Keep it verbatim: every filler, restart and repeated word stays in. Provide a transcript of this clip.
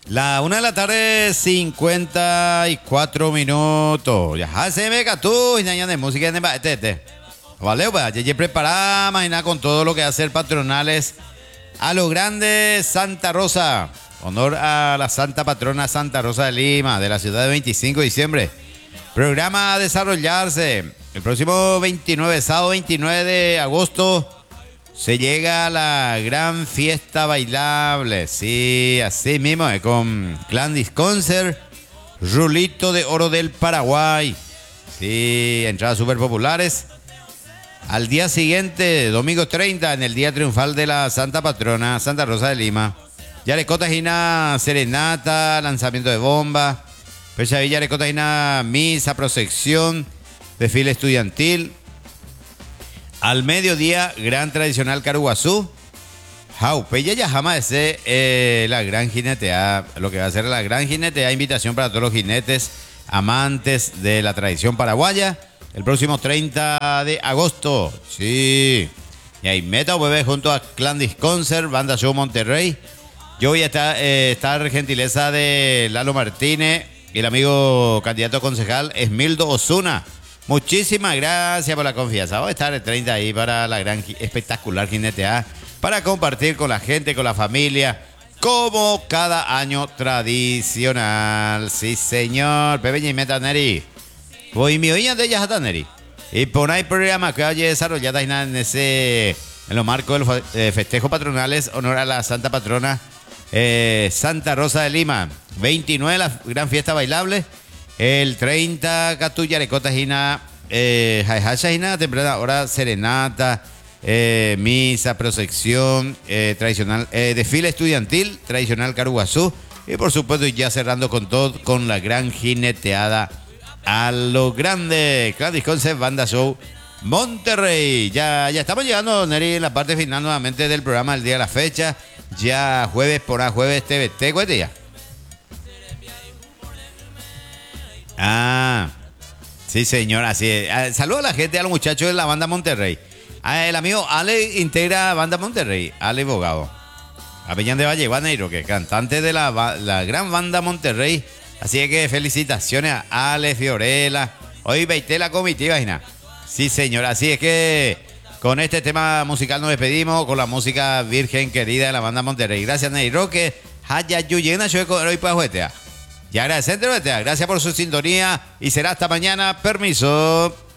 La una de la tarde, cincuenta y cuatro minutos. Ya se me cató y de música en el tete. Vale, pues ya preparada, imagina con todo lo que va a hacer patronales a lo grande Santa Rosa. Honor a la Santa Patrona Santa Rosa de Lima, de la ciudad de veinticinco de diciembre. Programa a desarrollarse el próximo veintinueve, sábado veintinueve de agosto. Se llega a la gran fiesta bailable, sí, así mismo, eh, con Clandis Concert, Rulito de Oro del Paraguay, sí, entradas súper populares. Al día siguiente, domingo treinta, en el día triunfal de la Santa Patrona, Santa Rosa de Lima, Yarecota Gina, serenata, lanzamiento de bomba, Pecha Villa, Yarecota Gina, misa, prosección, desfile estudiantil. Al mediodía, gran tradicional Caruguazú. Jaupeya ya jamás ese eh, la gran jinetea, lo que va a ser la gran jinetea, invitación para todos los jinetes amantes de la tradición paraguaya. El próximo treinta de agosto, sí. Y ahí Meta Bebé junto a Clandis Concert, Banda Show Monterrey. Yo voy a estar, eh, estar gentileza de Lalo Martínez y el amigo candidato a concejal Esmildo Osuna. Muchísimas gracias por la confianza. Voy a estar el treinta ahí para la gran espectacular jinetea, para compartir con la gente, con la familia, como cada año tradicional. Sí, señor. Pepe y Metaneri. Voy mi oído de ellas a Taneri. Y por ahí programa que haya desarrollado en ese, en los marcos de los eh, festejos patronales, honor a la Santa Patrona eh, Santa Rosa de Lima. veintinueve la gran fiesta bailable. El treinta, Catuya, Yarecota, Gina, eh, Jaihacha, Gina, temprana hora, serenata, eh, misa, prosección, eh, tradicional, eh, desfile estudiantil, tradicional Caruguazú. Y por supuesto, ya cerrando con todo, con la gran jineteada a lo grande. Clandis Concept, Banda Show Monterrey. Ya, ya estamos llegando, Neri, en la parte final nuevamente del programa, el día de la fecha. Ya jueves por a jueves T V T, ¿cuál día? Ah, sí, señor, así es. Ah, saludos a la gente, a los muchachos de la Banda Monterrey. Ah, el amigo Ale integra Banda Monterrey, Ale Bogado. Avellán de Valle, Guaneiro, que cantante de la, la gran Banda Monterrey. Así que felicitaciones a Ale Fiorella. Hoy veité la comitiva, Gina. Sí, señor, así es que con este tema musical nos despedimos con la música virgen querida de la Banda Monterrey. Gracias, Ney Roque. Haya Yuyena, yo hoy para juetear. Y agradecerte, gracias por su sintonía y será hasta mañana. Permiso.